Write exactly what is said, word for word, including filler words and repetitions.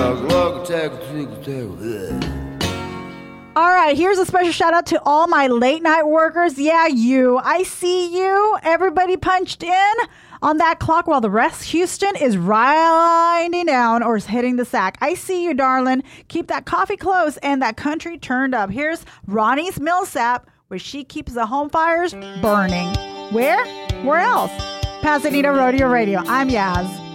All right, here's a special shout out to all my late night workers. Yeah, you. I see you. Everybody punched in on that clock while the rest Houston is winding down or is hitting the sack. I see you, darling. Keep that coffee close and that country turned up. Here's Ronnie's Millsap, where she keeps the home fires burning. Where? Where else? Pasadena Rodeo Radio. I'm Yaz.